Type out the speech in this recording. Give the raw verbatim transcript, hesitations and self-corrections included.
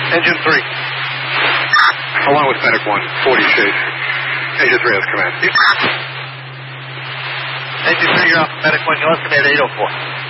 Engine three. Along with Medic one, forty Chase. Engine three has command. Engine three, you're off Medic one. You'll estimate eight oh four.